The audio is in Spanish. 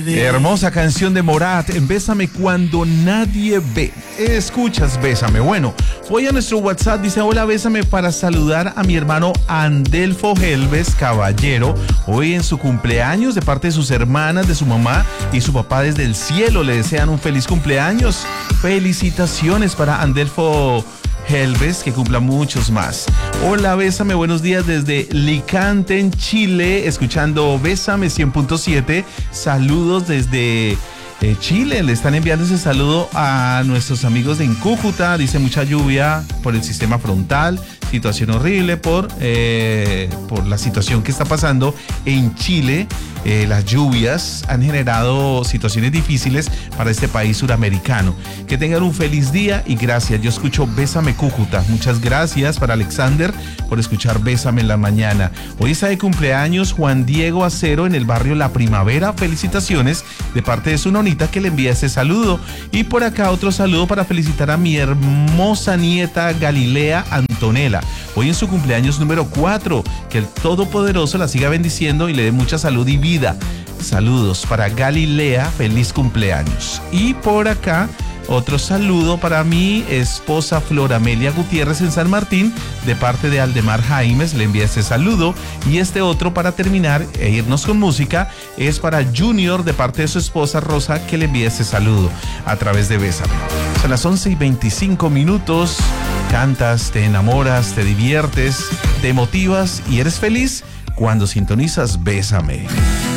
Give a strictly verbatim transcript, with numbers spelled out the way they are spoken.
Hermosa canción de Morat, Bésame cuando nadie ve. Escuchas Bésame. Bueno, voy a nuestro WhatsApp, dice: hola, bésame para saludar a mi hermano Andelfo Helves Caballero, hoy en su cumpleaños, de parte de sus hermanas, de su mamá y su papá desde el cielo. Le desean un feliz cumpleaños. Felicitaciones para Andelfo Helves, que cumpla muchos más. Hola, bésame, buenos días desde Licante, en Chile, escuchando Bésame cien punto siete. Saludos desde eh, Chile. Le están enviando ese saludo a nuestros amigos de Cúcuta. Dice: mucha lluvia por el sistema frontal, situación horrible por, eh, por la situación que está pasando en Chile. Eh, las lluvias han generado situaciones difíciles para este país suramericano. Que tengan un feliz día y gracias. Yo escucho Bésame Cúcuta. Muchas gracias para Alexander por escuchar Bésame en la mañana. Hoy está de cumpleaños Juan Diego Acero en el barrio La Primavera. Felicitaciones de parte de su nonita, que le envía ese saludo. Y por acá otro saludo para felicitar a mi hermosa nieta Galilea Antonella, hoy en su cumpleaños número cuatro. Que el Todopoderoso la siga bendiciendo y le dé mucha salud y vida. Saludos para Galilea, feliz cumpleaños. Y por acá otro saludo para mi esposa Flor Amelia Gutiérrez en San Martín, de parte de Aldemar Jaimes, le envía ese saludo. Y este otro, para terminar e irnos con música, es para Junior, de parte de su esposa Rosa, que le envía ese saludo a través de Bésame. Son las once y veinticinco minutos. Cantas, te enamoras, te diviertes, te motivas y eres feliz cuando sintonizas Bésame.